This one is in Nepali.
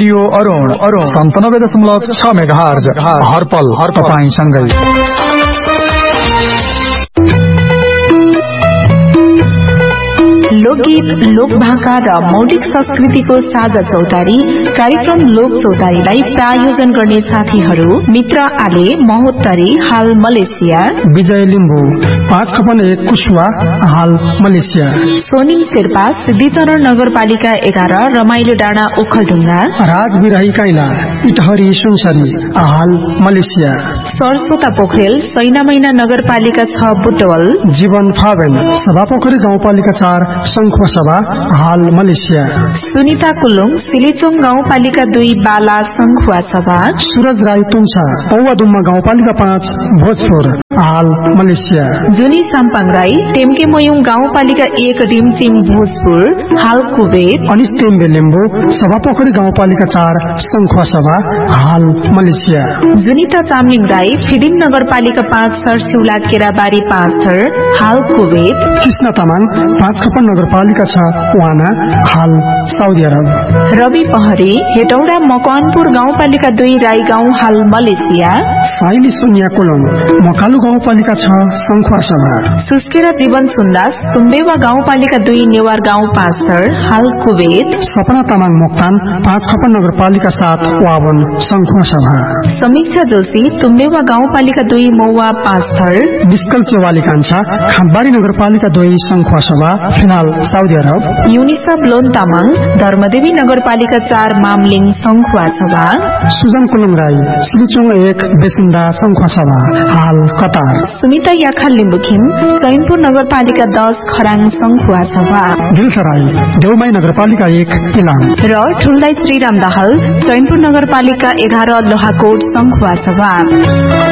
Radio Arun 97.6 megahertz हरपल तपाईंसँगै। लोकगीत, लोकभाका र मौलिक संस्कृतिको साझा चौतारी कार्यक्रम लोक चौतारीलाई प्रायोजन गर्ने साथीहरू मित्र आले महोत्तरी हाल मलेसिया, विजय लिम्बू 5/1 कुशवा हाल मलेसिया, सोनिङ शेर्पा सिद्धिचरण नगरपालिका 11 रमाइलो डाँडा ओखलढुङ्गा, राज बिराही काइला इटहरी सुनसरी हाल मलेसिया, सरस्वता पोखरेल सैनामैना नगरपालिका 6 बुटवल, जीवन फावेन सभापोखरी गाउँपालिका 4 संखुवा सभा हाल मलेसिया, सुनिता कुलुङ सिलिचोङ गाउँपालिका 2 बाला संखुवा सभा, सूरज राई तुङसा पौवादुम्मा गाउँपालिका 5 भोजपुर हाल मलेसिया, जुनी साम्पाङ राई टेम्के मोयुङ गाउँपालिका 1 रिमचिम भोजपुर हाल कुवेत, अनिस टेम्बे लिम्बू सभापोखरी गाउँपालिका 4 संखुवा सभा हाल मलेसिया, जुनिता चामलिङ राई फिडिङ नगरपालिका 5 सरसिउला केराबारी 5 थर हाल कुवेत, कृष्ण तामाङ 5 नगरपालिका 6 वाना हाल साउदी अरब, रवि पहरी हेटौडा मकवानपुर गाउँपालिका 2 राई गाउँ हाल मलेसिया, साइली सोनिया कोलम मकालु गाउँपालिका 6 संखुवा सभा, सुस्केरा जीवन सुन्दास तुम्बेवा गाउँपालिका 2 नेवार गाउँ 5 थर हाल कुवेत, सपना तामाङ मोक्तान 5 नगरपालिका 7 वावन संखुवा सभा, समीक्षा जोशी तुम्बेवा गाउँपालिका 2 मौवा 5 थर, निस्कल चेवाली कान्छा खामबारी नगरपालिका 2 संखुवा सभा फिलहाल Saudi Arab, Yunisa blown Tamang Dharmdevi नगरपालिका 4 मामलिङ संखुवा सभा, सुजन कुलुङ राई सिलिचोङ 1 बेसिन्दा संखुवा सभा हाल कतार, सुनिता याखा लिम्बुखिम चैनपुर नगरपालिका 10 खराङ संखुवा सभा, गिलसराई देउमाई नगरपालिका 1 इलाम र ठुल्दाई श्रीराम दाहाल चैनपुर नगरपालिका 11 लोहाकोट संखुवा सभा।